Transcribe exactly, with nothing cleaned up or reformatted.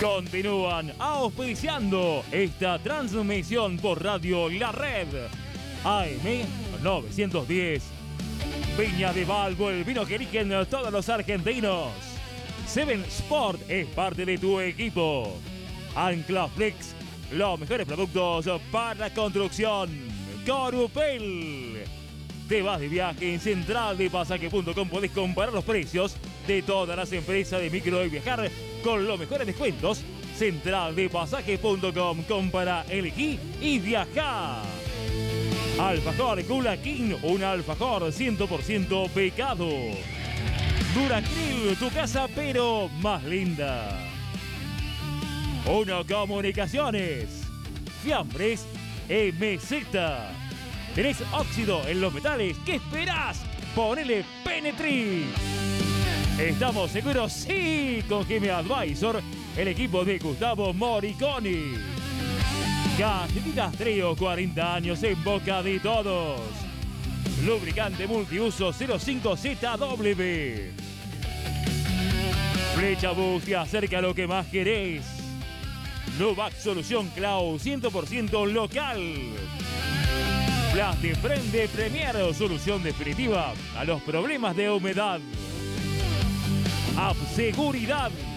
continúan auspiciando esta transmisión por Radio La Red A M novecientos diez. Viña de Valvo, el vino que eligen todos los argentinos. Seven Sport es parte de tu equipo. Ancla Flex, los mejores productos para construcción. Corupel. Te vas de viaje en central de pasaje punto com. Podés comparar los precios de todas las empresas de micro y viajar con los mejores descuentos. central de pasaje punto com. Compara, elegí y viajá. Alfajor Kula King, un alfajor cien por ciento pecado. Duracril, tu casa pero más linda. Uno Comunicaciones. Fiambres M Z. ¿Tenés óxido en los metales? ¿Qué esperás? Ponele Penetri. ¿Estamos seguros? Sí, con G M Advisor, el equipo de Gustavo Moriconi. Galletitas Treo, cuarenta años en boca de todos. Lubricante multiuso cero cinco Z W. Flecha Bus te acerca lo que más querés. Nuvac Solución Clau, cien por ciento local. Plastifrente Premier, solución definitiva a los problemas de humedad. Abseguridad,